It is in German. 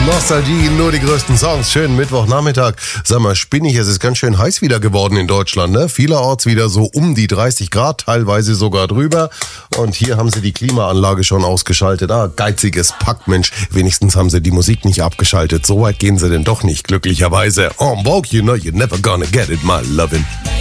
Nostalgie, nur die größten Songs. Schönen Mittwochnachmittag. Sag mal, spinnig, es ist ganz schön heiß wieder geworden in Deutschland, ne? Vielerorts wieder so um die 30 Grad, teilweise sogar drüber. Und hier haben sie die Klimaanlage schon ausgeschaltet. Geiziges Pack, Mensch. Wenigstens haben sie die Musik nicht abgeschaltet. So weit gehen sie denn doch nicht, glücklicherweise. En vogue, you know you're never gonna get it, my lovin'.